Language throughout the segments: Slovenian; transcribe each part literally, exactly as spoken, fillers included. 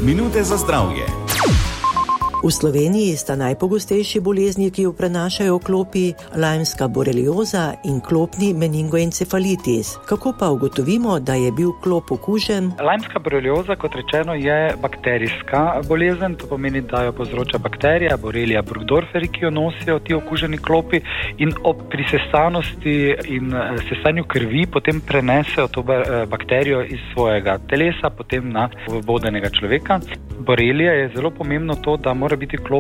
Minute za zdravje. V Sloveniji sta najpogostejši bolezni, ki jo prenašajo klopi, lajmska borelioza in klopni meningoencefalitis. Kako pa ugotovimo, da je bil klop okužen? Lajmska borelioza, kot rečeno, je bakterijska bolezen. To pomeni, da jo povzroča bakterija Borrelia burgdorferi, ki jo nosijo ti okuženi klopi, in ob prisesanosti in sesanju krvi potem prenesejo to bakterijo iz svojega telesa potem na vodenega človeka. Borelija je zelo pomembno to, da mora biti klop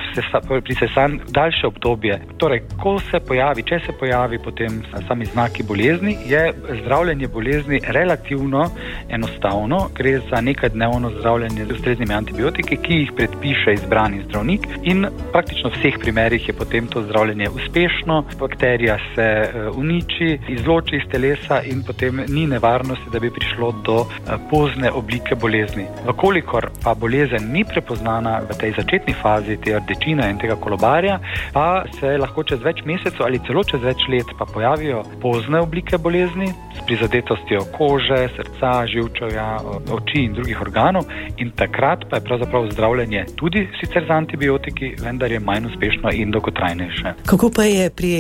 prisesan daljše obdobje. Torej, ko se pojavi, če se pojavi potem sami znaki bolezni, je zdravljenje bolezni relativno enostavno. Gre za nekaj-dnevno zdravljenje z ustreznimi antibiotiki, ki jih predpiše izbrani zdravnik, in praktično v vseh primerih je potem to zdravljenje uspešno. Bakterija se uniči, izloči iz telesa in potem ni nevarnosti, da bi prišlo do pozne oblike bolezni. Vkolikor pa bolezen ni prepoznana v tej začetni fazi, te rdečine in tega kolobarja, pa se lahko čez več mesecev ali celo čez več let pa pojavijo pozne oblike bolezni s prizadetostjo kože, srca, živčevja, oči in drugih organov, in takrat pa je pravzaprav zdravljenje tudi sicer z antibiotiki, vendar je manj uspešno in dolgotrajnejše. Kako pa je pri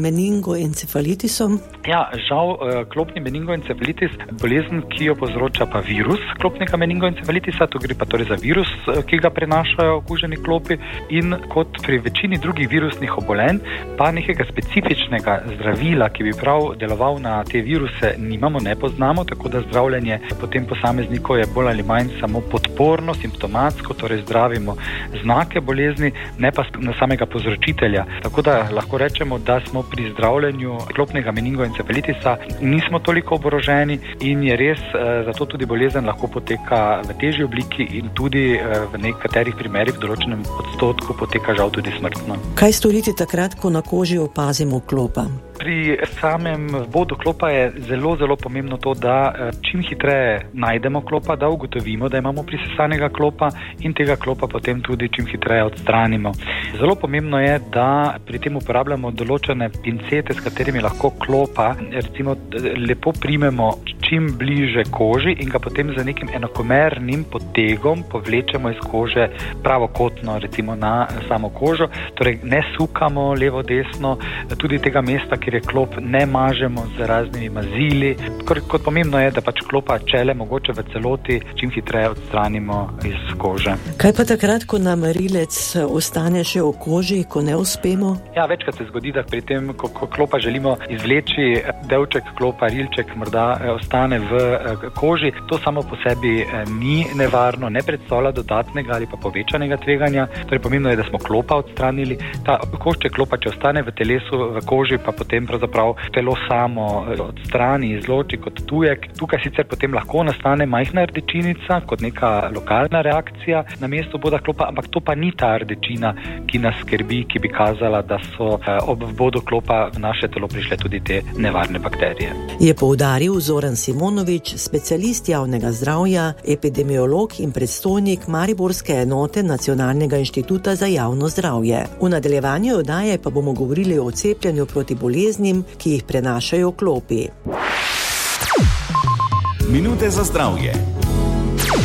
meningoencefalitisom? Ja, žal, klopni meningoencefalitis, bolezen, ki jo povzroča pa virus klopnega meningoencefalitisa, to gre pa torej za virus, ki ga prenašajo okuženi klopi, in kot pri večini drugih virusnih obolenj, pa nekega specifičnega zdravila, ki bi prav deloval na te viruse, nimamo, ne poznamo, tako da zdravljenje potem posameznikov je bolj ali manj samo podporno, simptomatsko, torej zdravimo znake bolezni, ne pa na samega povzročitelja. Tako da lahko rečemo, da smo pri zdravljenju klopnega meningoencefalitisa nismo toliko oboroženi in je res, zato tudi bolezen lahko poteka v težji obliki in tudi v nekaterih primerih v določenem odstotku poteka žal tudi smrtno. Kaj storiti takrat, ko na koži opazimo klopa? Pri samem vbodu klopa je zelo, zelo pomembno to, da čim hitreje najdemo klopa, da ugotovimo, da imamo prisesanega klopa in tega klopa potem tudi čim hitreje odstranimo. Zelo pomembno je, da pri tem uporabljamo določene pincete, s katerimi lahko klopa recimo lepo primemo čim bliže koži in ga potem z nekim enakomernim potegom povlečemo iz kože pravokotno recimo na samo kožo, torej ne sukamo levo desno, tudi tega mesta, kjer je klop, ne mažemo z raznimi mazili. Kot pomembno je, da pač klopa čele mogoče v celoti čim hitreje odstranimo iz kože. Kaj pa takrat, ko nam rilec ostane še v koži, ko ne uspemo? Ja, večkrat se zgodi, da pri tem, ko, ko klopa želimo izvleči, delček klopa, rilček morda ostane v koži. To samo po sebi ni nevarno, ne predstavlja dodatnega ali pa povečanega tveganja. Torej pomembno je, da smo klopa odstranili. Ta košček klopa, če ostane v telesu, v koži, pa potem pravzaprav telo samo odstrani, izloči kot tujek. Tukaj sicer potem lahko nastane majhna rdečinica kot neka lokalna reakcija na mesto vboda klopa, ampak to pa ni ta rdečina, ki nas skrbi, ki bi kazala, da so ob vbodu klopa v naše telo prišle tudi te nevarne bakterije. Je poudaril Zoran Simonovič, specialist javnega zdravja, epidemiolog in predstojnik mariborske enote Nacionalnega inštituta za javno zdravje. V nadaljevanju oddaje pa bomo govorili o cepljenju proti boleznim, ki jih prenašajo klopi. Minute za zdravje.